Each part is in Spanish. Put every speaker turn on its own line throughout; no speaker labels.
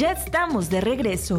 Ya estamos de regreso.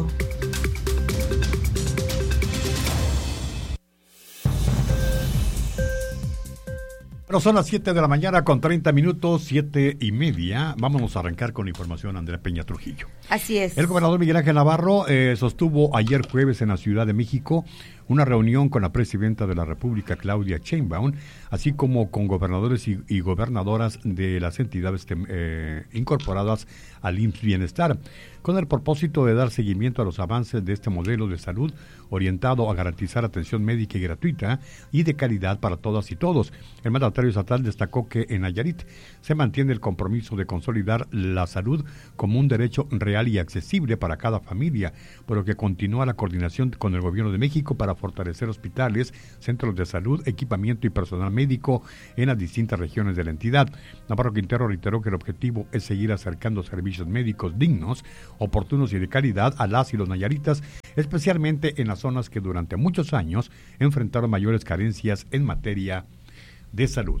Pero son las 7 de la mañana con 30 minutos, 7:30. Vámonos a arrancar con la información, Andrea Peña Trujillo.
Así es.
El gobernador Miguel Ángel Navarro sostuvo ayer jueves en la Ciudad de México una reunión con la presidenta de la República, Claudia Sheinbaum, así como con gobernadores y gobernadoras de las entidades incorporadas al IMSS Bienestar, con el propósito de dar seguimiento a los avances de este modelo de salud orientado a garantizar atención médica y gratuita y de calidad para todas y todos. El mandatario estatal destacó que en Nayarit se mantiene el compromiso de consolidar la salud como un derecho real y accesible para cada familia, por lo que continúa la coordinación con el Gobierno de México para fortalecer hospitales, centros de salud, equipamiento y personal médico en las distintas regiones de la entidad. Navarro Quintero reiteró que el objetivo es seguir acercando servicios médicos dignos, oportunos y de calidad a las y los nayaritas, especialmente en las zonas que durante muchos años enfrentaron mayores carencias en materia de salud.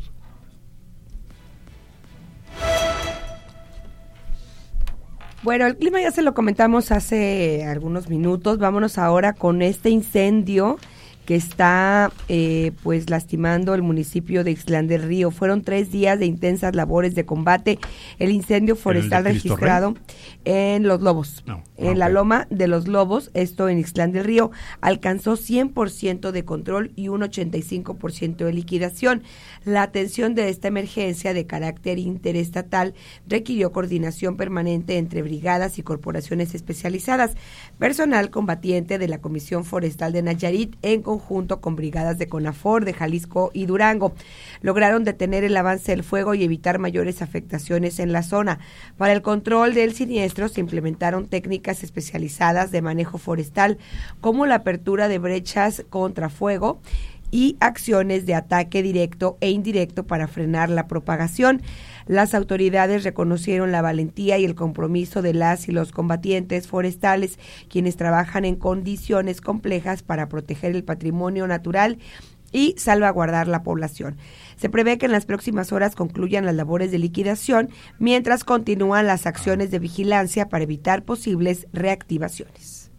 Bueno, el clima ya se lo comentamos hace algunos minutos. Vámonos ahora con este incendio que está pues lastimando el municipio de Ixtlán del Río. Fueron 3 días de intensas labores de combate. El incendio forestal registrado en Los Lobos, la Loma de los Lobos, esto en Ixtlán del Río, alcanzó 100% de control y un 85% de liquidación. La atención de esta emergencia de carácter interestatal requirió coordinación permanente entre brigadas y corporaciones especializadas, personal combatiente de la Comisión Forestal de Nayarit en conjunto con brigadas de CONAFOR de Jalisco y Durango. Lograron detener el avance del fuego y evitar mayores afectaciones en la zona. Para el control del siniestro se implementaron técnicas especializadas de manejo forestal, como la apertura de brechas contra fuego y acciones de ataque directo e indirecto para frenar la propagación. Las autoridades reconocieron la valentía y el compromiso de las y los combatientes forestales, quienes trabajan en condiciones complejas para proteger el patrimonio natural y salvaguardar la población. Se prevé que en las próximas horas concluyan las labores de liquidación, mientras continúan las acciones de vigilancia para evitar posibles reactivaciones.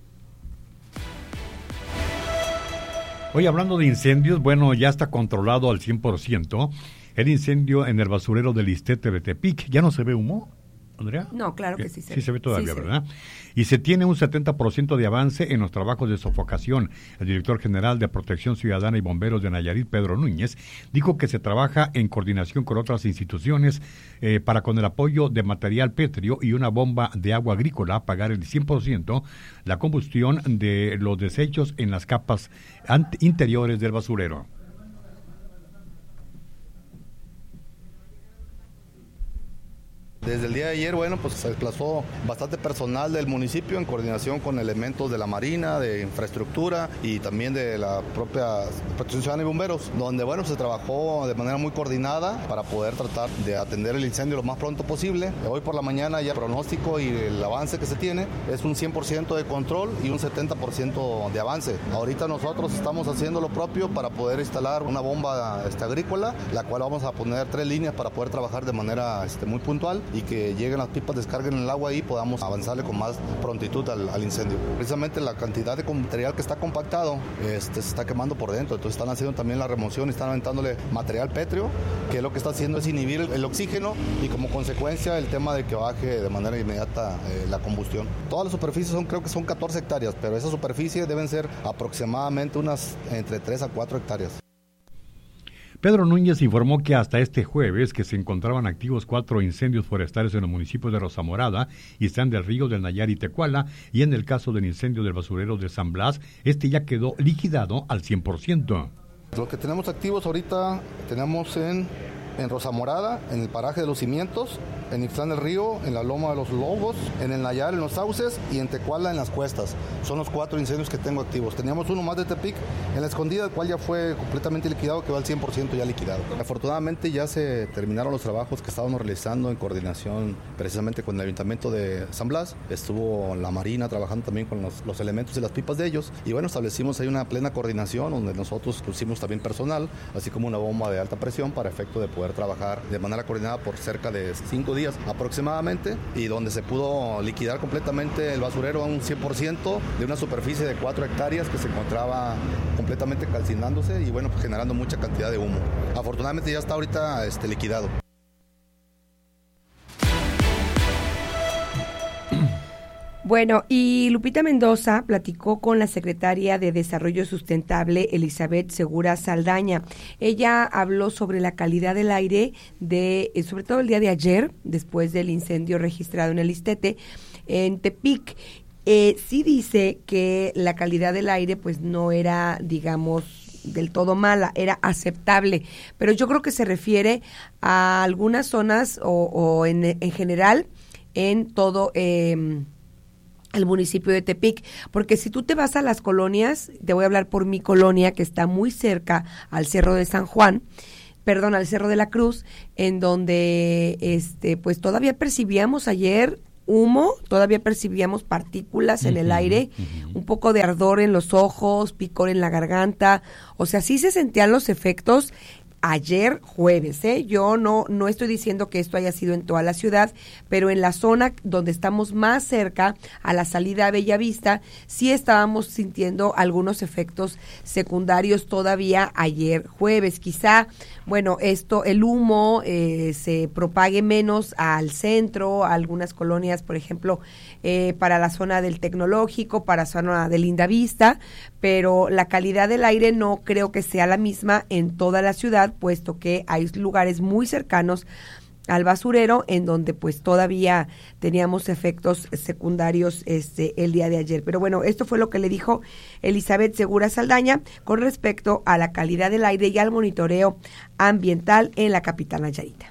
Hoy hablando de incendios, bueno, ya está controlado al 100% el incendio en el basurero del Ixtete de Tepic. ¿Ya no se ve humo, Andrea?
No, claro que sí se ve.
Sí se ve todavía, sí, ¿verdad? Y se tiene un 70% de avance en los trabajos de sofocación. El director general de Protección Ciudadana y Bomberos de Nayarit, Pedro Núñez, dijo que se trabaja en coordinación con otras instituciones para, con el apoyo de material pétreo y una bomba de agua agrícola, apagar el 100% la combustión de los desechos en las capas interiores del basurero.
Desde el día de ayer, bueno, pues se desplazó bastante personal del municipio en coordinación con elementos de la Marina, de infraestructura y también de la propia Protección Ciudadana y Bomberos, donde, bueno, se trabajó de manera muy coordinada para poder tratar de atender el incendio lo más pronto posible. Hoy por la mañana ya el pronóstico y el avance que se tiene es un 100% de control y un 70% de avance. Ahorita nosotros estamos haciendo lo propio para poder instalar una bomba agrícola, la cual vamos a poner 3 líneas para poder trabajar de manera muy puntual y que lleguen las pipas, descarguen el agua y podamos avanzarle con más prontitud al incendio. Precisamente la cantidad de material que está compactado se está quemando por dentro, entonces están haciendo también la remoción y están aventándole material pétreo, que lo que está haciendo es inhibir el oxígeno y como consecuencia el tema de que baje de manera inmediata la combustión. Todas las superficies creo que son 14 hectáreas, pero esas superficies deben ser aproximadamente unas entre 3 a 4 hectáreas.
Pedro Núñez informó que hasta este jueves que se encontraban activos 4 incendios forestales en los municipios de Rosamorada, Ixtlán del Río, del Nayar y Tecuala, y en el caso del incendio del basurero de San Blas, ya quedó liquidado al 100%.
Lo que tenemos activos ahorita tenemos en Rosamorada, en el paraje de los Cimientos, en Ixtlán del Río, en la Loma de los Lobos, en el Nayar, en los Sauces y en Tecuala, en las Cuestas. Son los 4 incendios que tengo activos. Teníamos uno más de Tepic en la Escondida, el cual ya fue completamente liquidado, quedó al 100% ya liquidado. Afortunadamente ya se terminaron los trabajos que estábamos realizando en coordinación precisamente con el Ayuntamiento de San Blas. Estuvo la Marina trabajando también con los elementos y las pipas de ellos. Y bueno, establecimos ahí una plena coordinación donde nosotros pusimos también personal, así como una bomba de alta presión para efecto de poder poder trabajar de manera coordinada por cerca de 5 días aproximadamente, y donde se pudo liquidar completamente el basurero a un 100% de una superficie de 4 hectáreas que se encontraba completamente calcinándose y bueno, pues generando mucha cantidad de humo. Afortunadamente ya está ahorita liquidado.
Bueno, y Lupita Mendoza platicó con la secretaria de Desarrollo Sustentable, Elizabeth Segura Saldaña. Ella habló sobre la calidad del aire, sobre todo el día de ayer, después del incendio registrado en el Ixtete, en Tepic. Sí dice que la calidad del aire pues no era, digamos, del todo mala, era aceptable, pero yo creo que se refiere a algunas zonas o en general en todo el municipio de Tepic, porque si tú te vas a las colonias, te voy a hablar por mi colonia que está muy cerca al Cerro de San Juan, al Cerro de la Cruz, en donde pues todavía percibíamos ayer humo, todavía percibíamos partículas en el aire, un poco de ardor en los ojos, picor en la garganta, o sea, sí se sentían los efectos ayer jueves, yo no estoy diciendo que esto haya sido en toda la ciudad, pero en la zona donde estamos más cerca a la salida a Bellavista, sí estábamos sintiendo algunos efectos secundarios todavía ayer jueves. Quizá, bueno, el humo se propague menos al centro, a algunas colonias, por ejemplo, para la zona del Tecnológico, para la zona de Lindavista, pero la calidad del aire no creo que sea la misma en toda la ciudad, puesto que hay lugares muy cercanos al basurero en donde pues todavía teníamos efectos secundarios el día de ayer. Pero bueno, esto fue lo que le dijo Elizabeth Segura Saldaña con respecto a la calidad del aire y al monitoreo ambiental en la capital nayarita.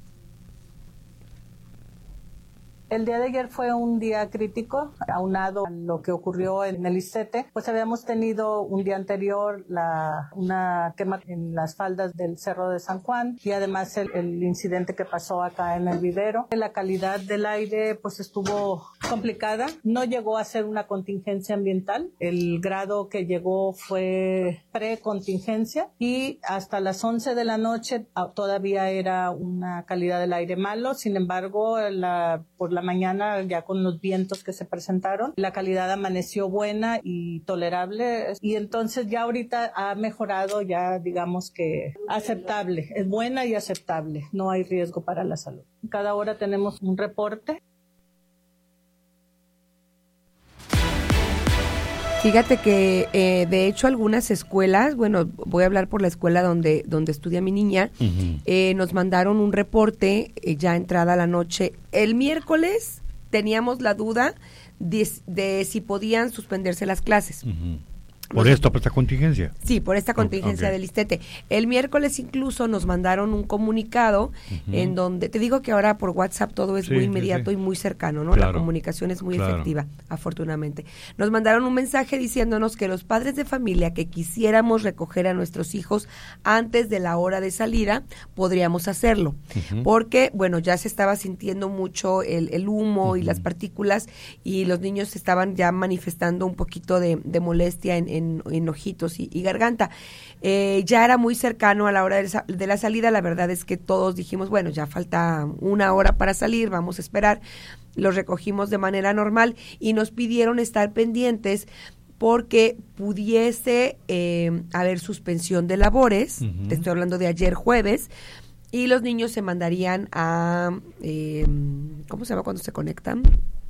El día de ayer fue un día crítico, aunado a lo que ocurrió en el Ixtete. Pues habíamos tenido un día anterior una quema en las faldas del Cerro de San Juan y además el incidente que pasó acá en el vivero. La calidad del aire pues estuvo complicada, no llegó a ser una contingencia ambiental. El grado que llegó fue precontingencia y hasta las 11 de la noche todavía era una calidad del aire malo. Sin embargo, por la mañana, ya con los vientos que se presentaron, la calidad amaneció buena y tolerable, y entonces ya ahorita ha mejorado, ya digamos que aceptable, es buena y aceptable, no hay riesgo para la salud. Cada hora tenemos un reporte.
Fíjate que de hecho algunas escuelas, bueno, voy a hablar por la escuela donde estudia mi niña, nos mandaron un reporte ya entrada la noche. El miércoles teníamos la duda de si podían suspenderse las clases.
¿Por esta contingencia?
Sí, por esta contingencia del Ixtete. El miércoles incluso nos mandaron un comunicado en donde, te digo que ahora por WhatsApp todo es muy inmediato y muy cercano, ¿no? Claro. La comunicación es muy efectiva, afortunadamente. Nos mandaron un mensaje diciéndonos que los padres de familia que quisiéramos recoger a nuestros hijos antes de la hora de salida, podríamos hacerlo. Porque, bueno, ya se estaba sintiendo mucho el humo y las partículas y los niños estaban ya manifestando un poquito de molestia en ojitos y garganta. Ya era muy cercano a la hora de la salida. La verdad es que todos dijimos, bueno, ya falta una hora para salir, vamos a esperar. Los recogimos de manera normal y nos pidieron estar pendientes porque pudiese haber suspensión de labores. Te estoy hablando de ayer jueves, y los niños se mandarían a ¿cómo se llama cuando se conectan?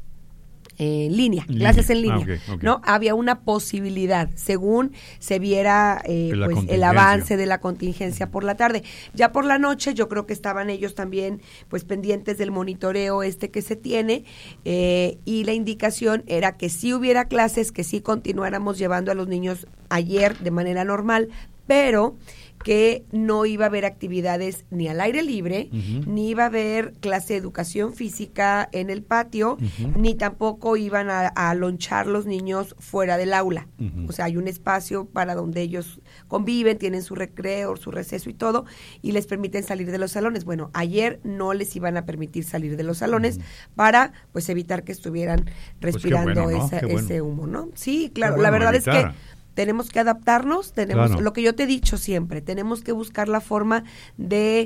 Línea, clases en línea, okay. ¿No? Había una posibilidad, según se viera pues el avance de la contingencia por la tarde. Ya por la noche yo creo que estaban ellos también pues pendientes del monitoreo que se tiene, y la indicación era que sí hubiera clases, que sí continuáramos llevando a los niños ayer de manera normal, pero que no iba a haber actividades ni al aire libre, ni iba a haber clase de educación física en el patio, ni tampoco iban a lonchar los niños fuera del aula. O sea, hay un espacio para donde ellos conviven, tienen su recreo, su receso y todo, y les permiten salir de los salones. Bueno, ayer no les iban a permitir salir de los salones para pues evitar que estuvieran respirando pues ese humo, ¿no? Sí, claro, la verdad es que tenemos que adaptarnos, lo que yo te he dicho siempre, tenemos que buscar la forma de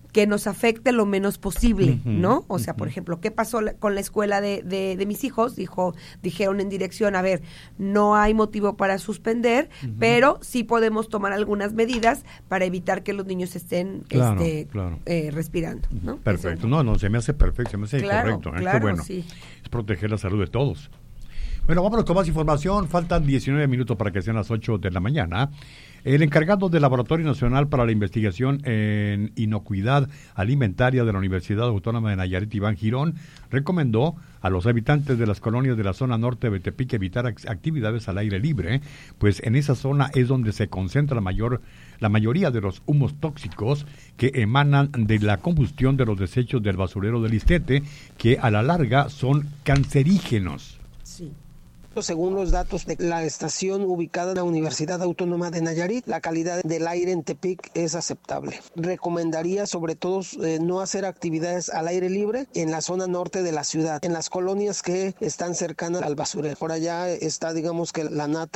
que nos afecte lo menos posible, ¿no? O sea, por ejemplo, ¿qué pasó con la escuela de mis hijos? Dijeron en dirección, a ver, no hay motivo para suspender, pero sí podemos tomar algunas medidas para evitar que los niños estén respirando, ¿no?
Perfecto, no, se me hace perfecto, se me hace correcto.
Claro,
qué bueno,
sí.
Es proteger la salud de todos. Bueno, vámonos con más información. Faltan 19 minutos para que sean las 8 de la mañana. El encargado del Laboratorio Nacional para la Investigación en Inocuidad Alimentaria de la Universidad Autónoma de Nayarit, Iván Girón, recomendó a los habitantes de las colonias de la zona norte de Tepic evitar actividades al aire libre, pues en esa zona es donde se concentra la mayoría de los humos tóxicos que emanan de la combustión de los desechos del basurero del Ixtete, que a la larga son cancerígenos.
Sí.
Según los datos de la estación ubicada en la Universidad Autónoma de Nayarit, la calidad del aire en Tepic es aceptable. Recomendaría sobre todo no hacer actividades al aire libre en la zona norte de la ciudad, en las colonias que están cercanas al basurero. Por allá está, digamos que la nata